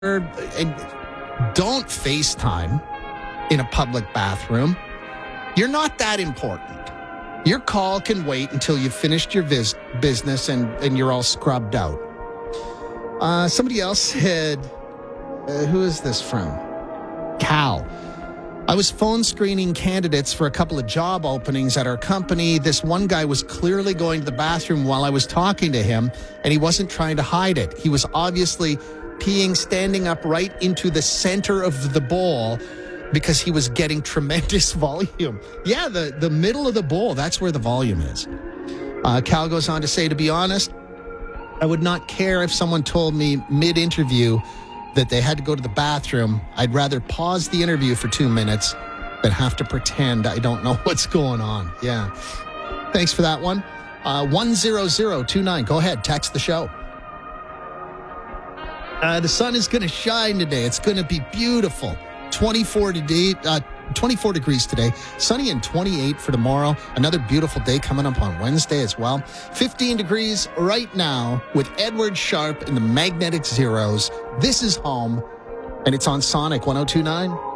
And don't FaceTime in a public bathroom. You're not that important. Your call can wait until you've finished your business and you're all scrubbed out. Somebody else said, who is this from? Cal. I was phone screening candidates for a couple of job openings at our company. This one guy was clearly going to the bathroom while I was talking to him, and he wasn't trying to hide it. He was obviously peeing standing up right into the center of the bowl because he was getting tremendous volume. Yeah, the middle of the bowl, that's where the volume is. Cal goes on to say, to be honest, I would not care if someone told me mid-interview that they had to go to the bathroom. I'd rather pause the interview for 2 minutes than have to pretend I don't know what's going on. Yeah. Thanks for that one. 10029. Go ahead. Text the show. The sun is going to shine today. It's going to be beautiful. 24 degrees today. Sunny and 28 for tomorrow. Another beautiful day coming up on Wednesday as well. 15 degrees right now with Edward Sharp and the Magnetic Zeros. This is home, and it's on Sonic 102.9.